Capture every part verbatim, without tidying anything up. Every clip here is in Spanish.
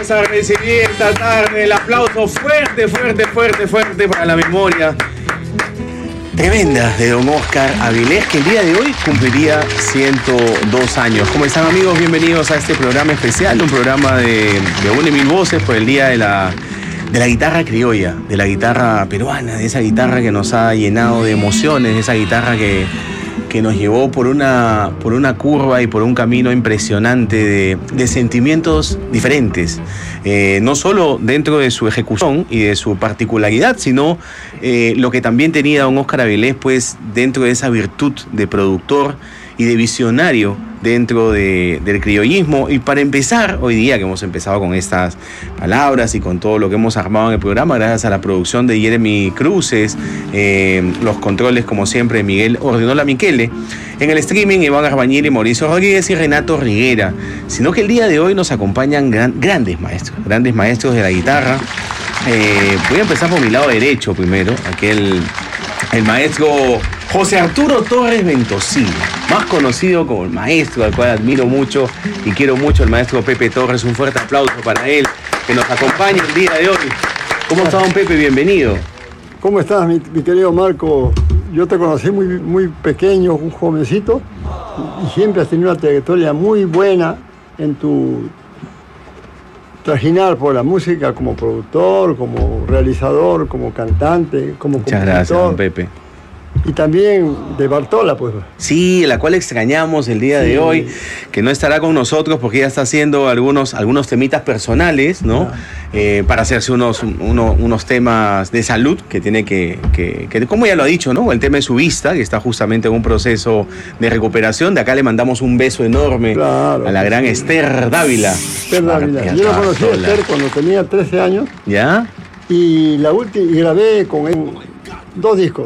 Vamos a recibir esta tarde el aplauso fuerte, fuerte, fuerte, fuerte para la memoria tremenda de don Óscar Avilés, que el día de hoy cumpliría ciento dos años. ¿Cómo están, amigos? Bienvenidos a este programa especial, un programa de, de una y mil voces por el día de la, de la guitarra criolla, de la guitarra peruana, de esa guitarra que nos ha llenado de emociones, de esa guitarra que, que nos llevó por una, por una curva y por un camino impresionante de, de sentimientos diferentes. Eh, no solo dentro de su ejecución y de su particularidad, sino eh, lo que también tenía don Óscar Avilés, pues dentro de esa virtud de productor y de visionario dentro de, del criollismo. Y para empezar, hoy día que hemos empezado con estas palabras y con todo lo que hemos armado en el programa, gracias a la producción de Jeremy Cruces, eh, los controles como siempre de Miguel Ordinola Michele, en el streaming Iván Arbañil y Mauricio Rodríguez y Renato Riguera, sino que el día de hoy nos acompañan gran, grandes maestros, grandes maestros de la guitarra. Eh, voy a empezar por mi lado derecho primero, aquel, el maestro José Arturo Torres Ventosilla, más conocido como el maestro, al cual admiro mucho y quiero mucho, el maestro Pepe Torres. Un fuerte aplauso para él, que nos acompaña el día de hoy. ¿Cómo está, don Pepe? Bienvenido. ¿Cómo estás, mi, mi querido Marco? Yo te conocí muy, muy pequeño, un jovencito, y siempre has tenido una trayectoria muy buena en tu trajinar por la música, como productor, como realizador, como cantante, como Muchas compositor. gracias, don Pepe. Y también de Bartola, pues. Sí, la cual extrañamos el día sí. de hoy, que no estará con nosotros porque ella está haciendo algunos, algunos temitas personales, ¿no? Ah. Eh, para hacerse unos, uno, unos temas de salud que tiene que, que, que, como ya lo ha dicho, ¿no? El tema de su vista, que está justamente en un proceso de recuperación. De acá le mandamos un beso enorme claro, a la gran sí. Esther Dávila. Esther Dávila. Yo la conocí a Esther cuando tenía trece años. ¿Ya? Y, la última, y grabé con él dos discos.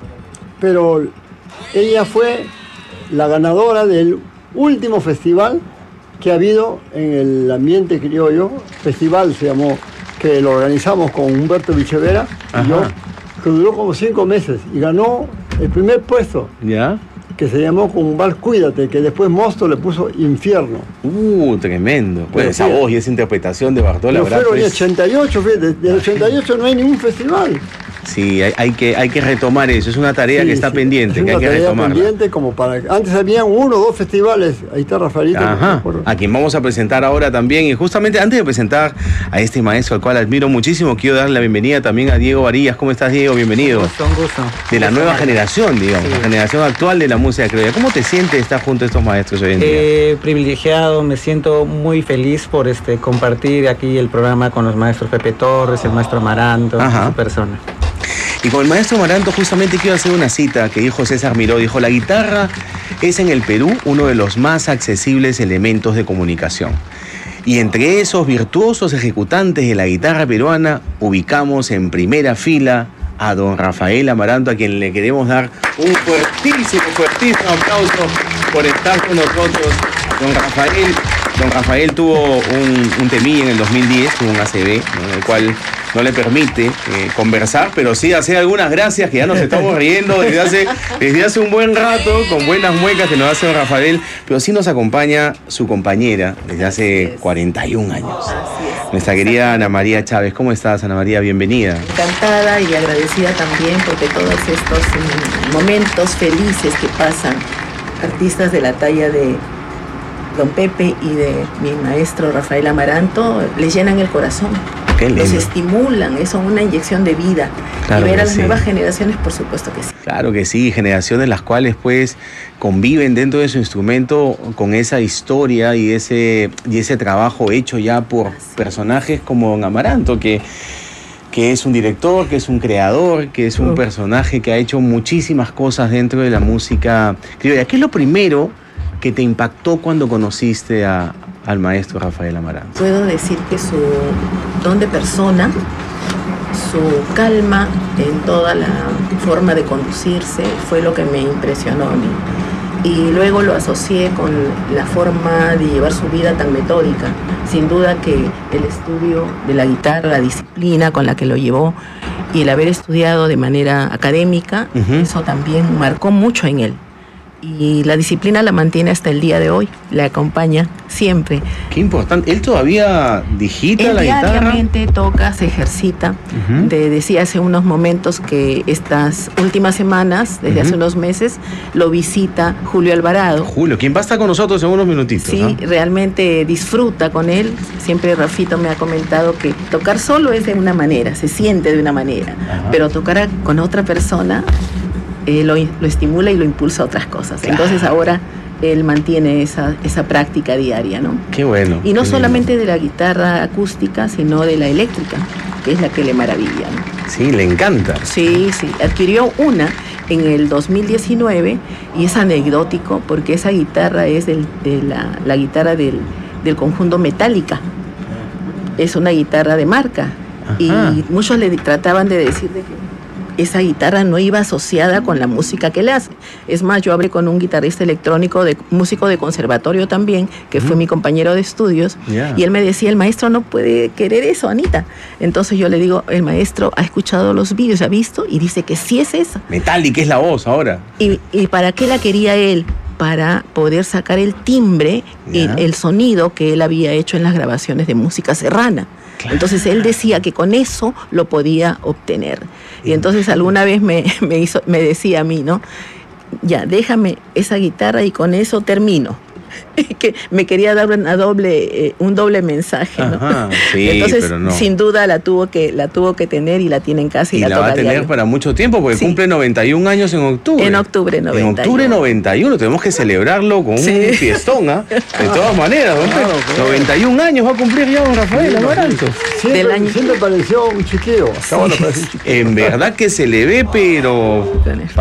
Pero ella fue la ganadora del último festival que ha habido en el ambiente criollo. Festival se llamó, que lo organizamos con Humberto Vichevera y yo, que duró como cinco meses y ganó el primer puesto. ¿Ya? Que se llamó Cumbal Cuídate, que después Mosto le puso Infierno. Uh, tremendo. Pues esa voz y esa interpretación de Bartola. Pero fueron en el ochenta y ocho, fíjate, desde el ochenta y ocho no hay ningún festival. Sí, hay, hay, que, hay que retomar eso, es una tarea sí, que está sí. pendiente, es que hay que retomarla. Pendiente como para, antes habían uno o dos festivales, ahí está Rafaelito. Ajá, a quien vamos a presentar ahora también, y justamente antes de presentar a este maestro al cual admiro muchísimo, quiero darle la bienvenida también a Diego Varillas. ¿Cómo estás, Diego? Bienvenido. Un gusto, un gusto. De la nueva generación, digamos, sí. la generación actual de la música criolla. ¿Cómo te sientes estar junto a estos maestros hoy en día? Eh, privilegiado, me siento muy feliz por este compartir aquí el programa con los maestros Pepe Torres, el maestro Amaranto, su persona. Y con el maestro Amaranto justamente quiero hacer una cita que dijo César Miró. Dijo, la guitarra es en el Perú uno de los más accesibles elementos de comunicación. Y entre esos virtuosos ejecutantes de la guitarra peruana ubicamos en primera fila a don Rafael Amaranto, a quien le queremos dar un fuertísimo, fuertísimo aplauso por estar con nosotros. Don Rafael, don Rafael tuvo un, un temilla en el dos mil diez, tuvo un A C V, ¿no? En el cual no le permite eh, conversar, pero sí hacer algunas gracias que ya nos estamos riendo desde hace, desde hace un buen rato, con buenas muecas que nos hace don Rafael, pero sí nos acompaña su compañera desde hace cuarenta y un años. Nuestra querida Ana María Chávez. ¿Cómo estás, Ana María? Bienvenida. Encantada y agradecida también porque todos estos momentos felices que pasan artistas de la talla de don Pepe y de mi maestro Rafael Amaranto les llenan el corazón. Los estimulan, son una inyección de vida. Claro, y ver a las sí. nuevas generaciones, por supuesto que sí. Claro que sí, generaciones las cuales pues conviven dentro de su instrumento con esa historia y ese, y ese trabajo hecho ya por personajes como don Amaranto, que, que es un director, que es un creador, que es un personaje que ha hecho muchísimas cosas dentro de la música criolla. ¿Qué es lo primero que te impactó cuando conociste a, al maestro Rafael Amaranto? Puedo decir que su don de persona, su calma en toda la forma de conducirse fue lo que me impresionó a mí. Y luego lo asocié con la forma de llevar su vida tan metódica. Sin duda que el estudio de la guitarra, la disciplina con la que lo llevó y el haber estudiado de manera académica, uh-huh. eso también marcó mucho en él. y la disciplina la mantiene hasta el día de hoy, le acompaña siempre. Qué importante. ¿Él todavía digita Él la guitarra? diariamente toca, se ejercita. Uh-huh. De, decía hace unos momentos que estas últimas semanas, desde Uh-huh. hace unos meses, lo visita Julio Alvarado. Julio, ¿quién va a estar con nosotros en unos minutitos? Sí, ¿no? realmente disfruta con él. Siempre Rafito me ha comentado que tocar solo es de una manera, se siente de una manera, Ajá. pero tocar a- con otra persona eh, lo, lo estimula y lo impulsa a otras cosas. Claro. Entonces ahora él mantiene esa, esa práctica diaria, ¿no? Qué bueno. Y no qué solamente de la guitarra acústica, sino de la eléctrica, que es la que le maravilla, ¿no? lindo. Sí, le encanta. Sí, sí, adquirió una en el dos mil diecinueve y es anecdótico porque esa guitarra es del- de la, la guitarra del, del conjunto Metallica. Es una guitarra de marca. Ajá. Y muchos le trataban de decir de que esa guitarra no iba asociada con la música que él hace. Es más, yo hablé con un guitarrista electrónico, de, músico de conservatorio también, que fue Ujú. mi compañero de estudios, Ya. y él me decía, el maestro no puede querer eso, Anita. Entonces yo le digo, el maestro ha escuchado los vídeos, ha visto, y dice que sí es esa. Metallic es la voz ahora. ¿Y, y para qué la quería él? Para poder sacar el timbre y Ya. el sonido que él había hecho en las grabaciones de música serrana. Claro. Entonces él decía que con eso lo podía obtener. Y entonces alguna vez me, me, hizo, me decía a mí, ¿no? Ya, déjame esa guitarra y con eso termino. Que me quería dar una doble, eh, un doble mensaje, ¿no? Ajá, sí, entonces, pero no. sin duda la tuvo que, la tuvo que tener y la tiene en casa y, Y la toca va a tener diario. para mucho tiempo porque Sí. cumple noventa y un años en octubre. En octubre noventa y uno. En octubre noventa y uno. Tenemos que celebrarlo con Sí. un fiestón, ¿ah? De todas maneras, don Pedro. Claro, claro. noventa y un años va a cumplir ya don Rafael Sí, Amaranto. Siempre, Del año- siempre pareció un chiquillo. Hasta ahora parece un chiquillo. En verdad que se le ve, pero Con el-